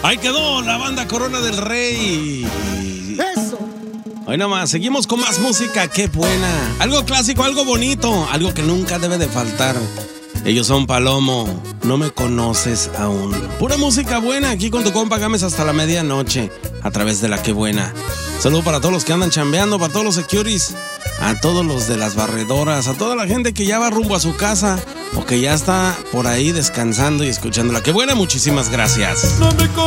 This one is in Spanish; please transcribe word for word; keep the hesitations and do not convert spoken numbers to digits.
Ahí quedó la banda Corona del Rey. Eso. Hoy nomás, seguimos con más música, qué buena. Algo clásico, algo bonito, algo que nunca debe de faltar. Ellos son Palomo, no me conoces aún. Pura música buena aquí con tu compa Gámez hasta la medianoche a través de la Qué Buena. Saludo para todos los que andan chambeando, para todos los securities, a todos los de las barredoras, a toda la gente que ya va rumbo a su casa o que ya está por ahí descansando y escuchando la Qué Buena. Muchísimas gracias. No me